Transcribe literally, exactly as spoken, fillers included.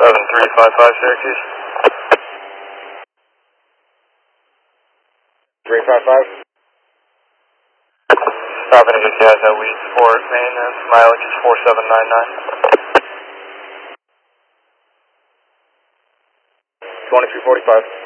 seven three five five Syracuse. three five five. Stopping to get gas at Weed Sport, maintenance, mileage is four seven nine nine. twenty-three forty-five.